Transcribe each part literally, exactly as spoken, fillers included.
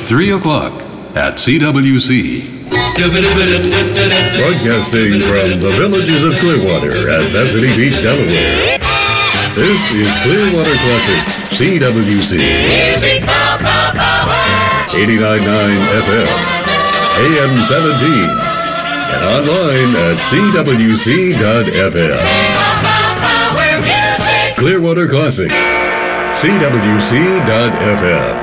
three o'clock at C W C. Broadcasting from the villages of Clearwater at Bethany Beach, Delaware. This is Clearwater Classics, C W C. eighty-nine point nine F M, A M seventeen, and online at C W C dot F M. Clearwater Classics, C W C dot F M.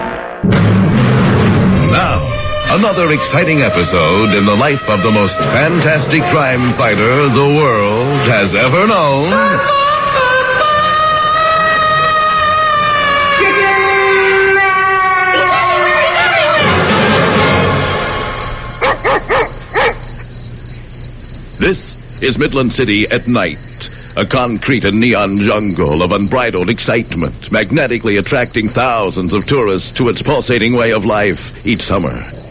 Now, another exciting episode in the life of the most fantastic crime fighter the world has ever known. This is Midland City at night. A concrete and neon jungle of unbridled excitement, magnetically attracting thousands of tourists to its pulsating way of life each summer.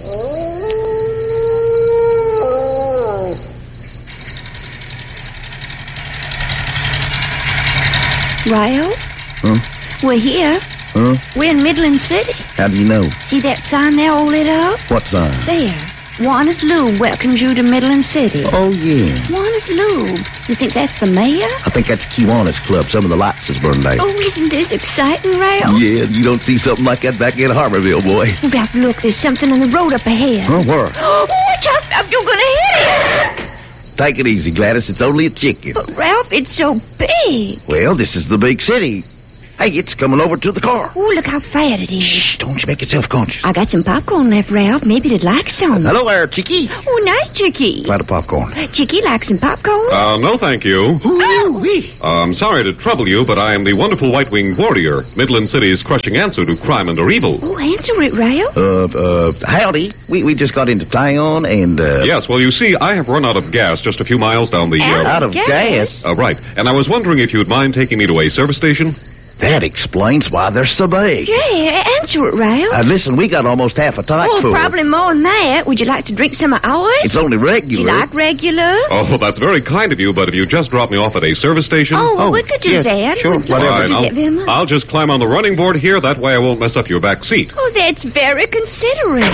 Ralph? Huh? We're here. Huh? We're in Midland City. How do you know? See that sign there all lit up? What sign? There. Juana's Lube welcomes you to Midland City. Oh, yeah. Juana's Lube. You think that's the mayor? I think that's Kiwanis Club. Some of the lights has burned out. Oh, isn't this exciting, Ralph? Yeah, you don't see something like that back in Harborville, boy. Ralph, look, there's something on the road up ahead. Huh, where? Oh, watch out, you're gonna hit it! Take it easy, Gladys. It's only a chicken. But, Ralph, it's so big. Well, this is the big city. Hey, it's coming over to the car. Oh, look how fat it is. Shh, don't you make it self-conscious. I got some popcorn left, Ralph. Maybe they'd like some. Hello there, Chicky. Oh, nice, Chicky. Plant of popcorn. Chicky likes some popcorn? Uh, no, thank you. Ooh-wee. I'm sorry to trouble you, but I am the wonderful white-winged warrior, Midland City's crushing answer to crime and evil. Oh, answer it, Ralph. Uh, uh, howdy. We we just got into town and, uh... Yes, well, you see, I have run out of gas just a few miles down the... Out, Uh, Out of gas? gas? uh, right, and I was wondering if you'd mind taking me to a service station? That explains why they're so big. Yeah, answer it, Ralph. Uh, listen, we got almost half a tank Oh, full. probably more than that. Would you like to drink some of ours? It's only Do regular. you like regular? Oh, well, that's very kind of you, but if you just drop me off at a service station... Oh, well, Oh, we could do yeah, that. sure, We'd whatever. love to Fine, do I'll, that very much. I'll just climb on the running board here. That way I won't mess up your back seat. Oh, that's very considerate.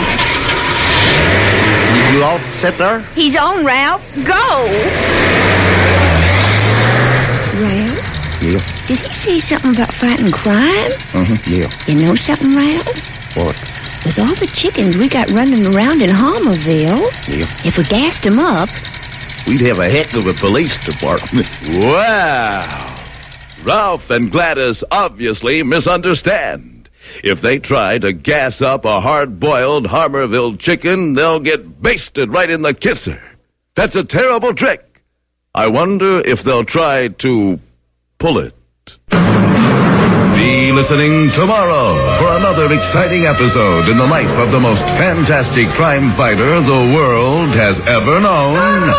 You all sit there? He's on, Ralph. Go! Ralph? Yeah. Did he say something about fighting crime? Uh-huh, yeah. You know something, Ralph? What? With all the chickens we got running around in Harmerville, Yeah. if we gassed them up, We'd have a heck of a police department. Wow! Ralph and Gladys obviously misunderstand. If they try to gas up a hard-boiled Harmerville chicken, they'll get basted right in the kisser. That's a terrible trick. I wonder if they'll try to pull it. Be listening tomorrow for another exciting episode in the life of the most fantastic crime fighter the world has ever known.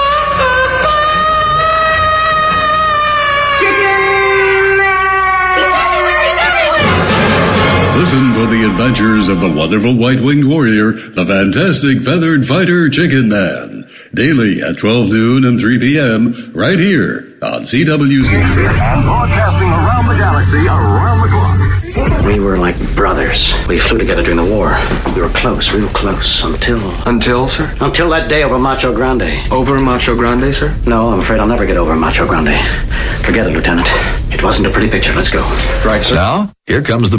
Listen for the adventures of the wonderful white-winged warrior, the fantastic feathered fighter Chicken Man. Daily at twelve noon and three p.m. right here on C W C. And broadcasting around the galaxy, around the clock. We were like brothers. We flew together during the war. We were close, real close, until... Until, sir? Until that day over Macho Grande. Over Macho Grande, sir? No, I'm afraid I'll never get over Macho Grande. Forget it, Lieutenant. It wasn't a pretty picture. Let's go. Right, sir. Now, here comes the